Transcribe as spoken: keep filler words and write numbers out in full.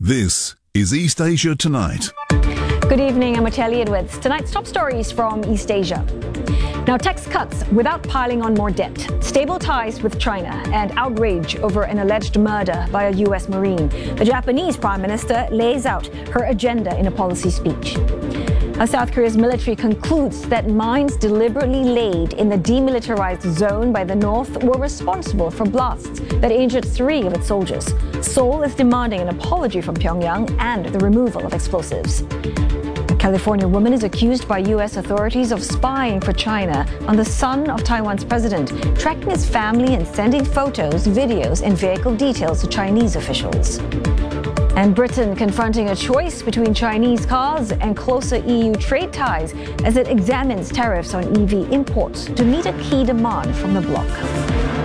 This is East Asia Tonight. Good evening, I'm Kelly Edwards. Tonight's top stories from East Asia. Now, tax cuts without piling on more debt, stable ties with China, and outrage over an alleged murder by a U S Marine. The Japanese Prime Minister lays out her agenda in a policy speech. Now, South Korea's military concludes that mines deliberately laid in the demilitarized zone by the north were responsible for blasts that injured three of its soldiers. Seoul is demanding an apology from Pyongyang and the removal of explosives. A California woman is accused by U S authorities of spying for China on the son of Taiwan's president, tracking his family and sending photos, videos, and vehicle details to Chinese officials. And Britain confronting a choice between Chinese cars and closer E U trade ties as it examines tariffs on E V imports to meet a key demand from the bloc.